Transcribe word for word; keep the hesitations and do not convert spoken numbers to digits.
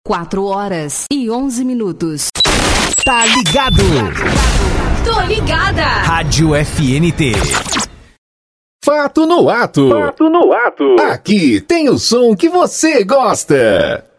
Quatro horas e onze minutos. Tá ligado? Tô ligada. Rádio F N T. Fato no ato. Fato no ato. Aqui tem o som que você gosta.